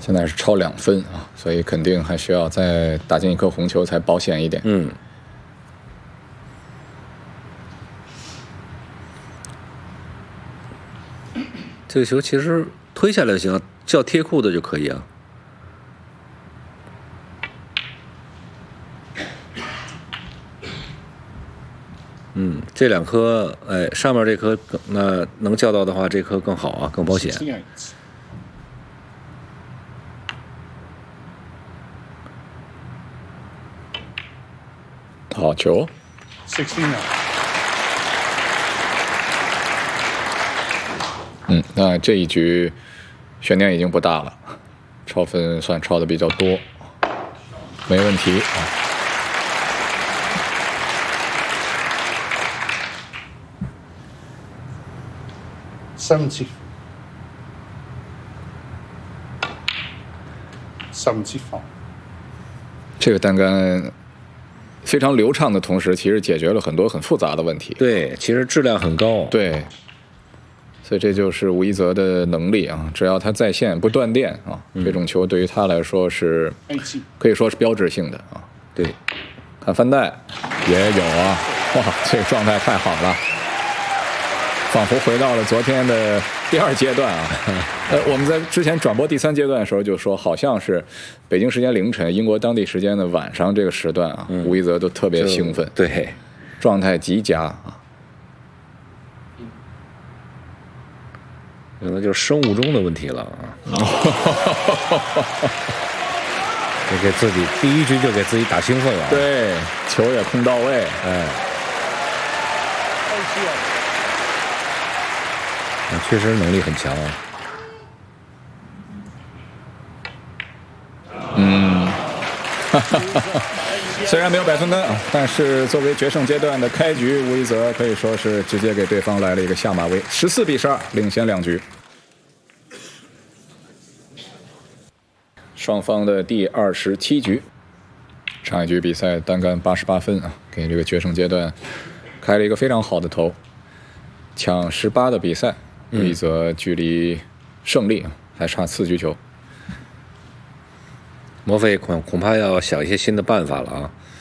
现在是超2分啊，所以肯定还需要再打进一颗红球才保险一点。 这个球其实推下来就行，叫贴裤的就可以啊。这2颗，哎，上面这颗那能叫到的话，这颗更好啊，更保险。 好球。那这一局悬念已经不大了，超分算超的比较多，没问题啊。 74。 这个单杆非常流畅的同时，其实解决了很多很复杂的问题。 对，其实质量很高。 对，所以这就是吴一泽的能力啊！只要他在线不断电啊，这种球对于他来说是可以说是标志性的啊。 对， 看翻带也有啊，哇，这个状态太好了，仿佛回到了昨天的第2阶段啊。我们在之前转播第3阶段的时候就说，好像是北京时间凌晨，英国当地时间的晚上这个时段啊，吴一泽都特别兴奋， 对， 状态极佳啊。 可能就是生物钟的问题了啊。就给自己第1局就给自己打兴奋了。 对，球也空到位，哎。 确实能力很强啊。 虽然没有100分杆啊，但是作为决胜阶段的开局，吴一泽可以说是直接给对方来了一个下马威，14比12，领先2局。双方的第27局，上一局比赛单杆88分啊，给这个决胜阶段开了一个非常好的头，抢18的比赛，吴一泽距离胜利还差4局球。 莫非恐怕要想一些新的办法了啊。